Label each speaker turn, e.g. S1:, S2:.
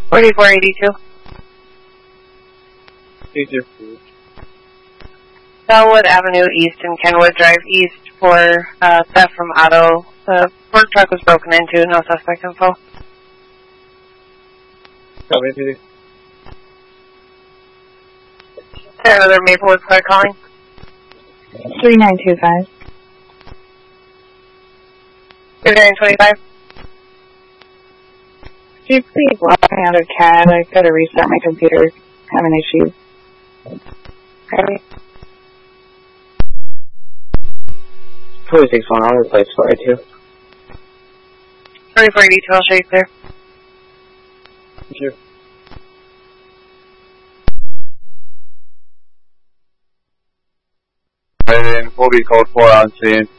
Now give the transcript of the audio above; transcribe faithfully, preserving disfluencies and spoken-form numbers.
S1: forty-four eighty-two.
S2: eighty-two.
S1: Bellwood Avenue East and Kenwood Drive East for uh, theft from auto. The work truck was broken into, no suspect info.
S2: Copy, P D.
S1: Is there another Maplewood squad calling?
S3: three nine two five.
S1: three nine two five.
S3: Could you please log me out of C A D? I've got to restart my computer. Having issues.
S1: Okay.
S4: forty-six one, I'll replace forty-two.
S1: forty-four eighty-two, I'll show you clear.
S2: Thank you.
S5: And we'll be code four on scene.